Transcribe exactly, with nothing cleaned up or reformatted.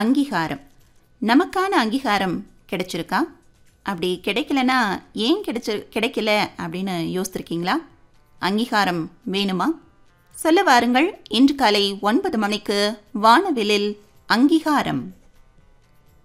அங்கீகாரம். நமக்கான அங்கீகாரம் கிடைச்சிருக்கா? அப்படி கிடைக்கலனா ஏன் கிடைச்சு கிடைக்கல அப்படின்னு யோசித்திருக்கீங்களா? அங்கீகாரம் வேணுமா? சொல்ல வாருங்கள். இன்று காலை ஒன்பது மணிக்கு வானவிலில் அங்கீகாரம்.